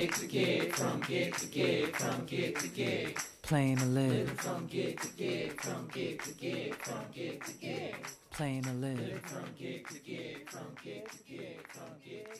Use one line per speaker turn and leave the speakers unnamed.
gig to gig, from gig to gig, from gig to gig.
Playing to live.
Living from gig to gig, from gig to gig, from gig to gig.
Playing to live.
Living from gig to gig, from gig to gig, from gig to gig.